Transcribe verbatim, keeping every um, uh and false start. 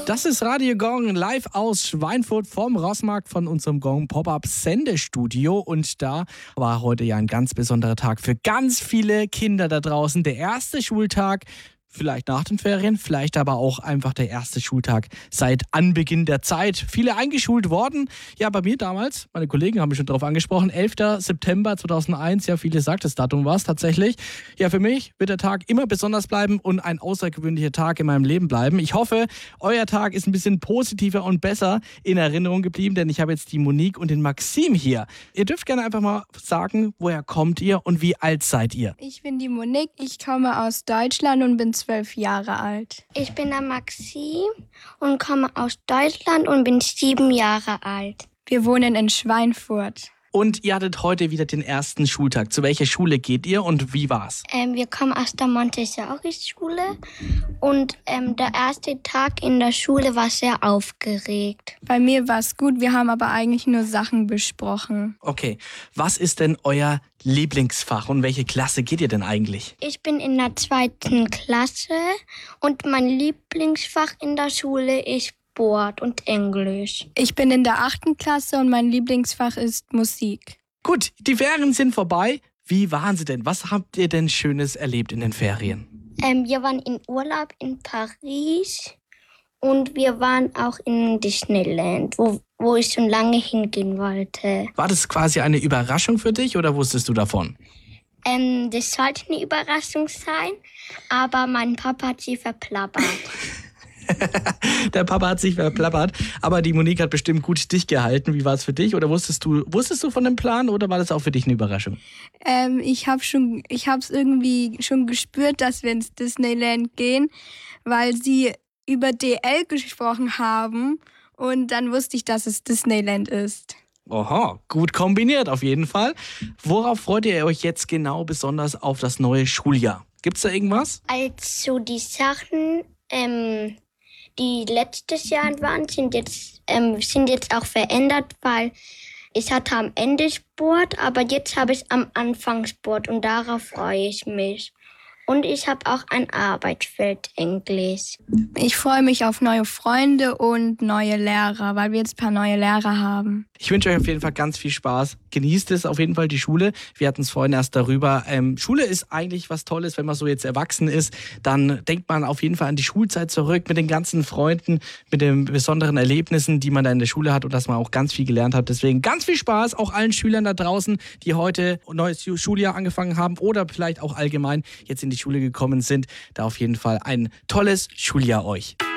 Das ist Radio Gong live aus Schweinfurt vom Rossmarkt von unserem Gong Pop-Up Sendestudio. Und da war heute ja ein ganz besonderer Tag für ganz viele Kinder da draußen. Der erste Schultag. Vielleicht nach den Ferien, vielleicht aber auch einfach der erste Schultag seit Anbeginn der Zeit. Viele eingeschult worden. Ja, bei mir damals, meine Kollegen haben mich schon darauf angesprochen, elfter September zweitausendeins, ja, viele sagt das Datum war es tatsächlich. Ja, für mich wird der Tag immer besonders bleiben und ein außergewöhnlicher Tag in meinem Leben bleiben. Ich hoffe, euer Tag ist ein bisschen positiver und besser in Erinnerung geblieben, denn ich habe jetzt die Monique und den Maxim hier. Ihr dürft gerne einfach mal sagen, woher kommt ihr und wie alt seid ihr? Ich bin die Monique, ich komme aus Deutschland und bin zwölf Jahre alt. Ich bin der Maxim und komme aus Deutschland und bin sieben Jahre alt. Wir wohnen in Schweinfurt. Und ihr hattet heute wieder den ersten Schultag. Zu welcher Schule geht ihr und wie war's? Ähm, wir kommen aus der Montessori-Schule und ähm, der erste Tag in der Schule war sehr aufgeregt. Bei mir war es gut, wir haben aber eigentlich nur Sachen besprochen. Okay, was ist denn euer Lieblingsfach und welche Klasse geht ihr denn eigentlich? Ich bin in der zweiten Klasse und mein Lieblingsfach in der Schule ist Sport und Englisch. Ich bin in der achten Klasse und mein Lieblingsfach ist Musik. Gut, die Ferien sind vorbei. Wie waren sie denn? Was habt ihr denn Schönes erlebt in den Ferien? Ähm, wir waren in Urlaub in Paris und wir waren auch in Disneyland, wo, wo ich schon lange hingehen wollte. War das quasi eine Überraschung für dich oder wusstest du davon? Ähm, das sollte eine Überraschung sein, aber mein Papa hat sie verplappert. Der Papa hat sich verplappert, aber die Monique hat bestimmt gut dich gehalten. Wie war es für dich? Oder wusstest du, wusstest du von dem Plan oder war das auch für dich eine Überraschung? Ähm, ich habe schon, ich habe es irgendwie schon gespürt, dass wir ins Disneyland gehen, weil sie über D L gesprochen haben und dann wusste ich, dass es Disneyland ist. Oha, gut kombiniert auf jeden Fall. Worauf freut ihr euch jetzt genau besonders auf das neue Schuljahr? Gibt's da irgendwas? Also die Sachen, ähm, die letztes Jahr waren, sind jetzt, ähm, sind jetzt auch verändert, weil ich hatte am Ende Sport, aber jetzt habe ich am Anfang Sport und darauf freue ich mich. Und ich habe auch ein Arbeitsfeld Englisch. Ich freue mich auf neue Freunde und neue Lehrer, weil wir jetzt ein paar neue Lehrer haben. Ich wünsche euch auf jeden Fall ganz viel Spaß. Genießt es auf jeden Fall, die Schule. Wir hatten es vorhin erst darüber. Ähm, Schule ist eigentlich was Tolles, wenn man so jetzt erwachsen ist. Dann denkt man auf jeden Fall an die Schulzeit zurück mit den ganzen Freunden, mit den besonderen Erlebnissen, die man da in der Schule hat und dass man auch ganz viel gelernt hat. Deswegen ganz viel Spaß auch allen Schülern da draußen, die heute ein neues Schuljahr angefangen haben oder vielleicht auch allgemein jetzt in die Schule gekommen sind. Da auf jeden Fall ein tolles Schuljahr euch.